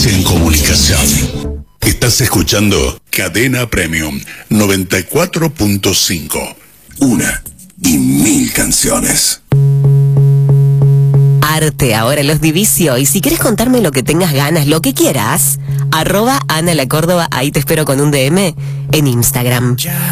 en comunicación. Estás escuchando Cadena Premium 94.5. Una y mil canciones. Arte, ahora los Divicio. Y si quieres contarme lo que tengas ganas, lo que quieras, @Ana La Córdoba, ahí te espero con un DM en Instagram.